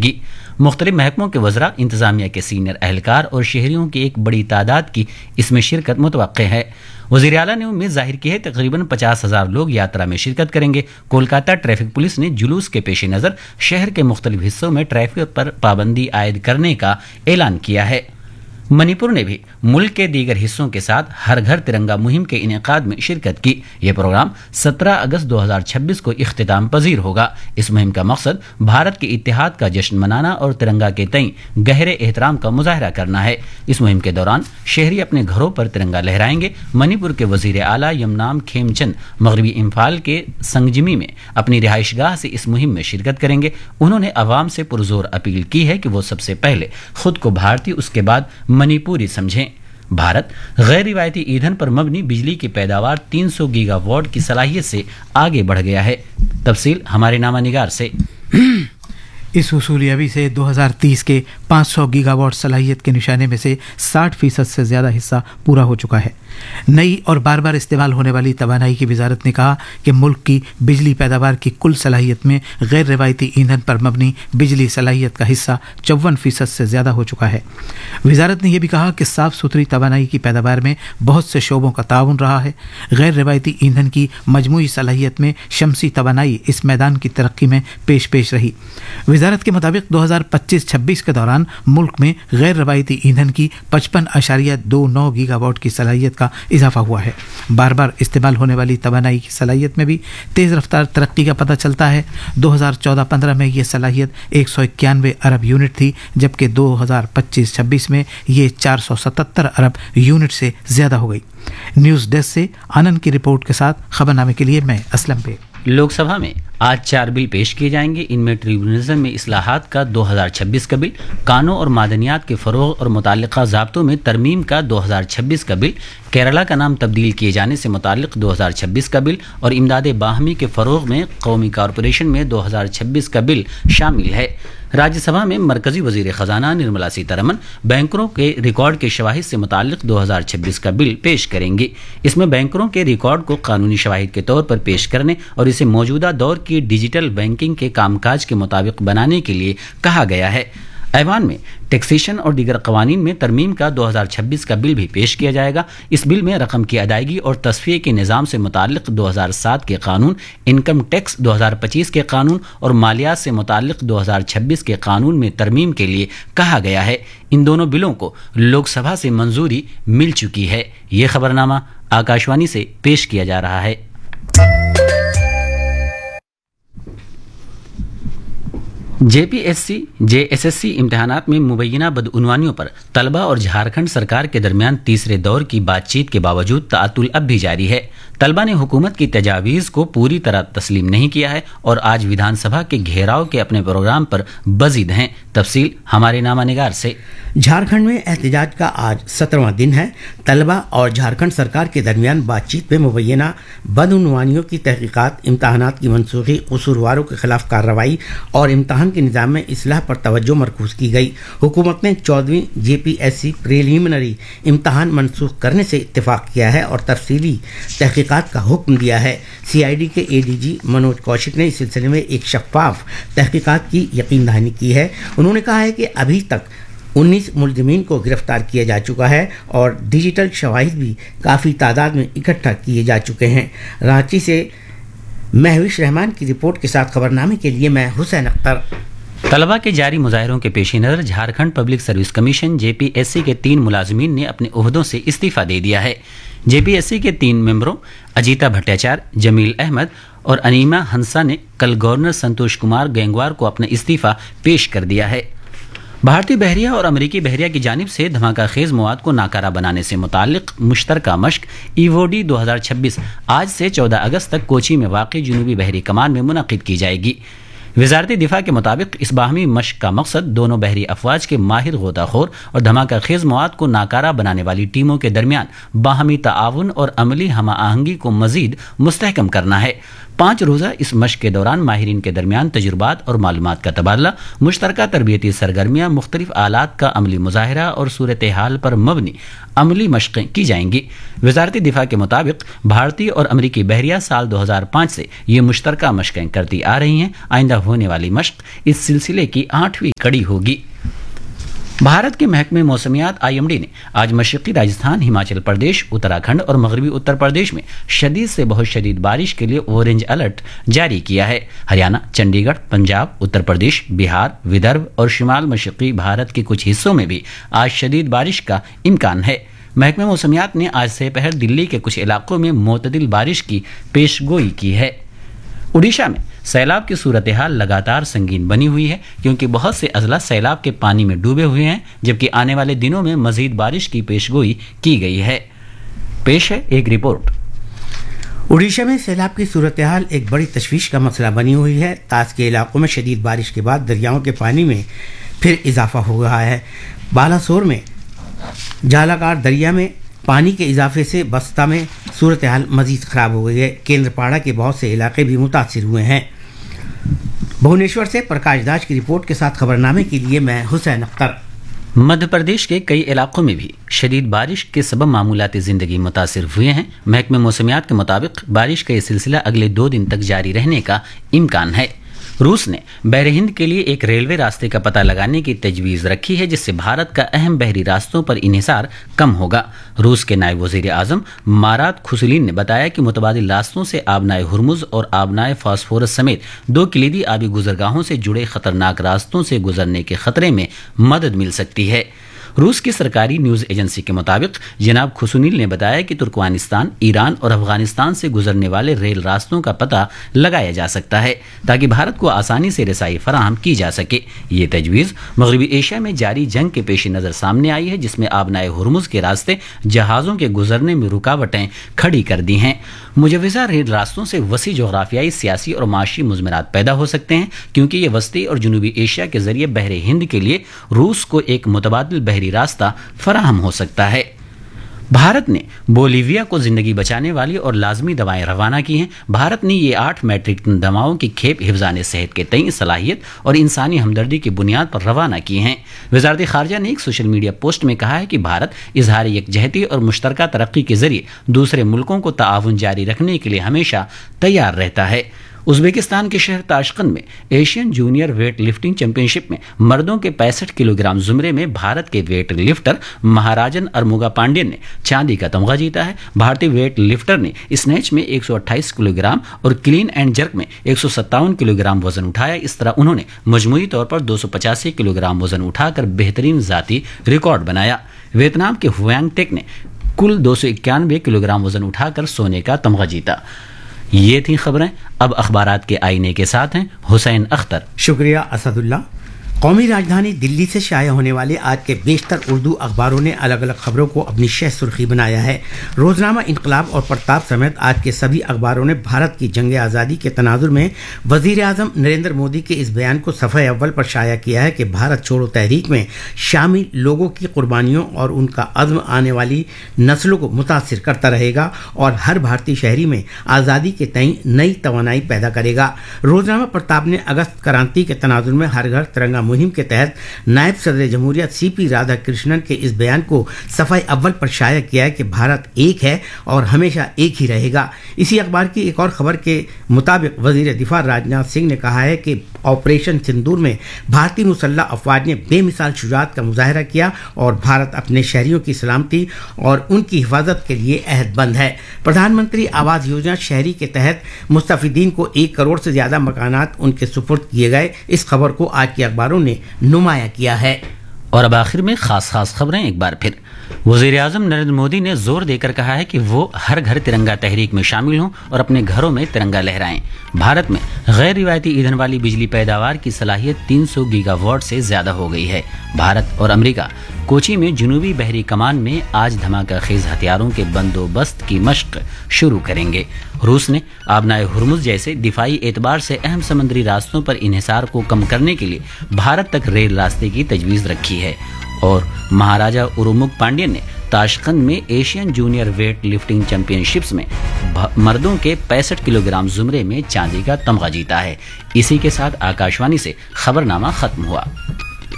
گی۔ مختلف محکموں کے وزراء، انتظامیہ کے سینئر اہلکار اور شہریوں کی ایک بڑی تعداد کی اس میں شرکت متوقع ہے۔ وزیر اعلیٰ نے امید ظاہر کی ہے تقریباً 50,000 لوگ یاترا میں شرکت کریں گے۔ کولکاتہ ٹریفک پولیس نے جلوس کے پیش نظر شہر کے مختلف حصوں میں ٹریفک پر پابندی عائد کرنے کا اعلان کیا ہے۔ منی پور نے بھی ملک کے دیگر حصوں کے ساتھ ہر گھر ترنگا مہم کے انعقاد میں شرکت کی۔ یہ پروگرام 17 اگست 2026 کو اختتام پذیر ہوگا۔ اس مہم کا مقصد بھارت کے اتحاد کا جشن منانا اور ترنگا کے تئیں گہرے احترام کا مظاہرہ کرنا ہے۔ اس مہم کے دوران شہری اپنے گھروں پر ترنگا لہرائیں گے۔ منی پور کے وزیر اعلیٰ یمنام کھیم چند مغربی امپھال کے سنگجمی میں اپنی رہائش گاہ سے اس مہم میں شرکت کریں گے۔ انہوں نے عوام سے پرزور اپیل کی ہے کہ وہ سب سے پہلے خود کو بھارتی، اس کے بعد منی پوری سمجھیں۔ بھارت غیر روایتی ایندھن پر مبنی بجلی کی پیداوار 300 گیگا واٹ کی صلاحیت سے آگے بڑھ گیا ہے۔ تفصیل ہمارے نامہ نگار سے۔ اس وصولیابی سے 2030 کے 500 گیگا واٹ صلاحیت کے نشانے میں سے 60% سے زیادہ حصہ پورا ہو چکا ہے۔ نئی اور بار بار استعمال ہونے والی توانائی کی وزارت نے کہا کہ ملک کی بجلی پیداوار کی کل صلاحیت میں غیر روایتی ایندھن پر مبنی بجلی صلاحیت کا حصہ 54% سے زیادہ ہو چکا ہے۔ وزارت نے یہ بھی کہا کہ صاف ستھری توانائی کی پیداوار میں بہت سے شعبوں کا تعاون رہا ہے۔ غیر روایتی ایندھن کی مجموعی صلاحیت میں شمسی توانائی اس میدان کی ترقی میں پیش رہی۔ وزارت کے مطابق 2025-26 کے دوران ملک میں غیر روایتی ایندھن کی 55.29 گیگا واٹ کی صلاحیت کا اضافہ ہوا ہے۔ بار بار استعمال ہونے والی توانائی کی صلاحیت میں بھی تیز رفتار ترقی کا پتہ چلتا ہے۔ 2014-15 میں یہ صلاحیت 191 ارب یونٹ تھی، جبکہ 2025-26 میں یہ 477 ارب یونٹ سے زیادہ ہو گئی۔ نیوز ڈیسک سے آنند کی رپورٹ کے ساتھ خبرنامے کے لیے میں اسلم پہ۔ لوک سبھا میں آج 4 بل پیش کیے جائیں گے۔ ان میں ٹریبونلزم میں اصلاحات کا 2026 کا بل، کانوں اور معدنیات کے فروغ اور متعلقہ ضابطوں میں ترمیم کا 2026 کا بل، کیرلا کا نام تبدیل کیے جانے سے متعلق 2026 کا بل اور امداد باہمی کے فروغ میں قومی کارپوریشن میں 2026 کا بل شامل ہے۔ راجیہ سبھا میں مرکزی وزیر خزانہ نرملا سیتارمن بینکروں کے ریکارڈ کے شواہد سے متعلق 2026 کا بل پیش کریں گی۔ اس میں بینکروں کے ریکارڈ کو قانونی شواہد کے طور پر پیش کرنے اور اسے موجودہ دور کی ڈیجیٹل بینکنگ کے کام کاج کے مطابق بنانے کے لیے کہا گیا ہے۔ ایوان میں ٹیکسیشن اور دیگر قوانین میں ترمیم کا 2026 کا بل بھی پیش کیا جائے گا۔ اس بل میں رقم کی ادائیگی اور تصفیے کے نظام سے متعلق 2007 کے قانون، انکم ٹیکس 2025 کے قانون اور مالیات سے متعلق 2026 کے قانون میں ترمیم کے لیے کہا گیا ہے۔ ان دونوں بلوں کو لوک سبھا سے منظوری مل چکی ہے۔ یہ خبرنامہ آکاشوانی سے پیش کیا جا رہا ہے۔ JPSC امتحانات میں مبینہ بدعنوانیوں پر طلبہ اور جھارکھنڈ سرکار کے درمیان تیسرے دور کی بات چیت کے باوجود تعطل اب بھی جاری ہے۔ طلبہ نے حکومت کی تجاویز کو پوری طرح تسلیم نہیں کیا ہے اور آج ویدھان سبھا کے گھیراؤ کے اپنے پروگرام پر بضد ہیں۔ تفصیل ہمارے نامہ نگار سے۔ جھارکھنڈ میں احتجاج کا آج 17واں دن ہے۔ طلبہ اور جھارکھنڈ سرکار کے درمیان بات چیت میں مبینہ بدعنوانیوں کی تحقیقات، امتحانات کی منسوخی، قصورواروں کے خلاف کارروائی اور امتحان کے نظام میں اصلاح پر توجہ مرکوز کی گئی۔ حکومت نے 14ویں JPSC پریلیمنری امتحان منسوخ کرنے سے اتفاق کیا ہے اور تفصیلی تحقیقات کا حکم دیا ہے۔ CID کے ADG منوج کوشک نے اس سلسلے میں ایک شفاف تحقیقات کی یقین دہانی کی ہے۔ انہوں نے کہا ہے کہ ابھی تک 19 ملزمین کو گرفتار کیا جا چکا ہے اور ڈیجیٹل شواہد بھی کافی تعداد میں اکٹھا کیے جا چکے ہیں۔ رانچی سے مہوش رحمان کی رپورٹ کے ساتھ خبرنامے کے لیے میں حسین اختر۔ طلبہ کے جاری مظاہروں کے پیش نظر Jharkhand public service commission JPSC کے 3 ملازمین نے اپنے عہدوں سے استعفیٰ دے دیا ہے۔ JPSC کے 3 ممبروں اجیتا بھٹاچار، جمیل احمد اور انیما ہنسا نے کل گورنر سنتوش کمار گینگوار کو اپنا استعفیٰ پیش کر دیا ہے۔ بھارتی بحریہ اور امریکی بحریہ کی جانب سے دھماکہ خیز مواد کو ناکارہ بنانے سے متعلق مشترکہ مشق EOD 2026 آج سے 14 اگست تک کوچی میں واقع جنوبی بحری کمان میں منعقد کی جائے گی۔ وزارت دفاع کے مطابق اس باہمی مشق کا مقصد دونوں بحری افواج کے ماہر غوطہ خور اور دھماکہ خیز مواد کو ناکارہ بنانے والی ٹیموں کے درمیان باہمی تعاون اور عملی ہم آہنگی کو مزید مستحکم کرنا ہے۔ 5 रोज़ा इस मशक के दौरान माहिरीन के दरमियान तजुर्बात और मालूमात का तबादला, मुश्तरका तरबियती सरगर्मियाँ, मुख्तलिफ आलात का अमली मुजाहरा और सूरत हाल पर मबनी अमली मशक़ें की जाएंगी। वज़ारत दिफा के मुताबिक भारतीय और अमरीकी बहरिया साल 2005 से ये मुश्तरका मशक़ें करती आ रही हैं। आइंदा होने वाली मशक़ इस सिलसिले की 8वीं कड़ी होगी। भारत के महकमे मौसमियात IMD ने आज मशरक़ी राजस्थान, हिमाचल प्रदेश, उत्तराखंड और मगरबी उत्तर प्रदेश में शदीद से बहुत शदीद बारिश के लिए ऑरेंज अलर्ट जारी किया है। हरियाणा, चंडीगढ़, पंजाब, उत्तर प्रदेश, बिहार, विदर्भ और शिमाल मशरक़ी भारत के कुछ हिस्सों में भी आज शदीद बारिश का इम्कान है। महकमे मौसमियात ने आज से पहर दिल्ली के कुछ इलाकों में मोतदिल बारिश की पेशगोई की है। उड़ीसा में सैलाब की सूरत हाल लगातार संगीन बनी हुई है, क्योंकि बहुत से अजला सैलाब के पानी में डूबे हुए हैं, जबकि आने वाले दिनों में मजीद बारिश की पेशगोई की गई है। पेश है एक रिपोर्ट। उड़ीसा में सैलाब की सूरत हाल एक बड़ी तशवीश का मसला बनी हुई है। ताज के इलाकों में शदीद बारिश के बाद दरियाओं के पानी में फिर इजाफा हो रहा है। बालासोर में जालाकार दरिया में पानी के इजाफे से बस्ता में सूरत हाल मजीद ख़राब हो गई है। केंद्रपाड़ा के बहुत से इलाके भी मुतासिर हुए हैं। भुवनेश्वर से प्रकाश दास की रिपोर्ट के साथ खबरनामे के लिए मैं हुसैन अख्तर। मध्य प्रदेश के कई इलाकों में भी शदीद बारिश के सबब मामूलाती ज़िंदगी मुतासिर हुए हैं। महकमे मौसमियात के मुताबिक बारिश का ये सिलसिला अगले 2 दिन तक जारी रहने का इम्कान है। रूस ने बहर हिंद के लिए एक रेलवे रास्ते का पता लगाने की तजवीज़ रखी है, जिससे भारत का अहम बहरी रास्तों पर इन्हिसार कम होगा। रूस के नायब वज़ीर आज़म मारात खुसलीन ने बताया कि मुतबादिल रास्तों से आबनाए हुर्मुज़ और आबनाए फास्फोरस समेत 2 किलीदी आबी गुजरगाहों से जुड़े खतरनाक रास्तों से गुजरने के खतरे में मदद मिल सकती है। रूस की सरकारी न्यूज़ एजेंसी के मुताबिक जनाब खुसुनील ने बताया कि तुर्कमानिस्तान, ईरान और अफगानिस्तान से गुजरने वाले रेल रास्तों का पता लगाया जा सकता है, ताकि भारत को आसानी से रसाई फराहम की जा सके। ये तजवीज़ मगरबी एशिया में जारी जंग के पेश नज़र सामने आई है, जिसमें आबनाए हुर्मुज़ के रास्ते जहाज़ों के गुजरने में रुकावटें खड़ी कर दी हैं। मुजवज़ा रेल रास्तों से वसी जोग्राफियाई, सियासी और माशी मुज़मरात पैदा हो सकते हैं, क्योंकि ये वस्ती और जनूबी एशिया के जरिए बहर हिंद के लिए रूस को एक मुतबादिल बहरी रास्ता फराहम हो सकता है। भारत ने बोलीविया को जिंदगी बचाने वाली और लाजमी दवाएं रवाना की हैं। भारत ने ये 8 मैट्रिक टन दवाओं की खेप हिफ्ज़ाने सेहत के तई सलाहियत और इंसानी हमदर्दी की बुनियाद पर रवाना की हैं। वज़ारत ख़ारजा ने एक सोशल मीडिया पोस्ट में कहा है कि भारत इजहार यकजहती और मुश्तरका तरक्की के जरिए दूसरे मुल्कों को ताआवुन जारी रखने के लिए हमेशा तैयार रहता है। उज़्बेकिस्तान के शहर ताशकंद में Asian junior weight lifting championship में मर्दों के 65 किलोग्राम जुमरे में भारत के वेट लिफ्टर महाराजन अरमुगा पांड्यन ने चांदी का तमगा जीता है। भारतीय वेट लिफ्टर ने स्नैच में 128 किलोग्राम और क्लीन एंड जर्क में 157 किलोग्राम वजन उठाया। इस तरह उन्होंने मजमूई तौर पर 285 किलोग्राम वजन उठाकर बेहतरीन जाती रिकॉर्ड बनाया। वियतनाम के हुआंग टेक ने कुल 291 किलोग्राम वजन उठाकर सोने का तमगा जीता। ये थी खबरें। अब अखबारात के आईने के साथ हैं हुसैन अख्तर। शुक्रिया असदुल्ला। कौमी राजधानी दिल्ली से शाया होने वाले आज के बेशतर उर्दू अखबारों ने अलग अलग खबरों को अपनी शह सुर्खी बनाया है। रोजनामा इनकलाब और प्रताप समेत आज के सभी अखबारों ने भारत की जंग आज़ादी के तनाजुर में वजीर आज़म नरेंद्र मोदी के इस बयान को सफ़े अव्वल पर शाया किया है कि भारत छोड़ो तहरीक में शामिल लोगों की कुर्बानियों और उनका अज़्म आने वाली नस्लों को मुतासिर करता रहेगा और हर भारतीय शहरी में आज़ादी के तई नई तवानाई पैदा करेगा। रोजनामा प्रताप ने अगस्त क्रांति के तनाजुर में हर घर तिरंगा मुहिम के तहत नायब सदर जमहूरियत CP राधाकृष्णन के इस बयान को सफ़ाई अव्वल पर शाया किया है कि भारत एक है और हमेशा एक ही रहेगा। इसी अखबार की एक और खबर के मुताबिक वजीर दिफा राजनाथ सिंह ने कहा है कि ऑपरेशन सिंदूर में भारतीय मुसल्लह अफवाज ने बेमिसाल शुजाअत का मुजाहरा किया और भारत अपने शहरियों की सलामती और उनकी हिफाजत के लिए अहदबंद है। प्रधानमंत्री आवास योजना शहरी के तहत मुस्तफीदीन को 1 करोड़ से ज़्यादा मकानात उनके सुपुर्द किए गए। इस खबर को आज के अखबारों ने नुमाया किया है। और अब आखिर में खास खबरें एक बार फिर। वज़ीर आज़म नरेंद्र मोदी ने जोर देकर कहा है कि वो हर घर तिरंगा तहरीक में शामिल हों और अपने घरों में तिरंगा लहराएं। भारत में गैर रिवायती ईंधन वाली बिजली पैदावार की सलाहियत 300 गीगावाट से ज़्यादा हो गई है। भारत और अमेरिका कोची में जनूबी बहरी कमान में आज धमाका खेज हथियारों के बंदोबस्त की मशक शुरू करेंगे। रूस ने आबनाए हुर्मुज़ जैसे दिफाई एतबार से अहम समुद्री रास्तों पर इन्हिसार को कम करने के लिए भारत तक रेल रास्ते की तजवीज़ रखी है। और महाराजा उरुमुग पांड्यन ने تاشقند میں Asian junior weight lifting champion ships میں مردوں کے 65 کلو گرام زمرے میں چاندی کا تمغہ جیتا ہے۔ اسی کے ساتھ آکاشوانی سے خبرنامہ ختم ہوا۔